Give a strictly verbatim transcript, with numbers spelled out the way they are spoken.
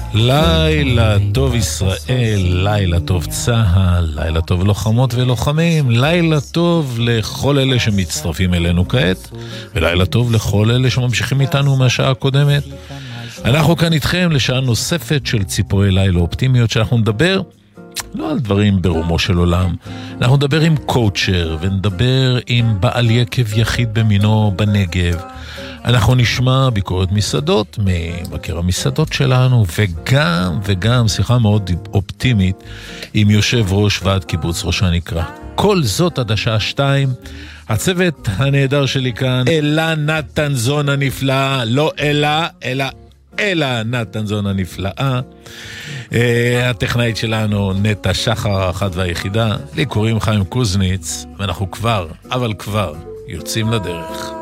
לילה טוב ישראל, לילה טוב צהל, לילה טוב לוחמות ולוחמים, לילה טוב לכל אלה שמצטרפים אלינו כעת, ולילה טוב לכל אלה שממשיכים איתנו מהשעה הקודמת. אנחנו כאן איתכם לשעה נוספת של ציפורי לילה אופטימיות, שאנחנו נדבר לא על דברים ברומו של עולם, אנחנו נדבר עם קואוצ'ר ונדבר עם בעל יקב יחיד במינו בנגב. אנחנו נשמע ביקורת מסעדות מבקר המסעדות שלנו, וגם וגם שיחה מאוד אופטימית עם יושב ראש ועד קיבוץ ראש הנקרה. כל זאת עד השעה שתיים. הצוות הנהדר שלי כאן, אלה נתנזון הנפלאה, לא אלה, אלא אלה נתנזון הנפלאה. Uh, הטכנאית שלנו נטע שחר האחת והיחידה, לי קוראים חיים קוזניץ, ואנחנו כבר, אבל כבר, יוצאים לדרך.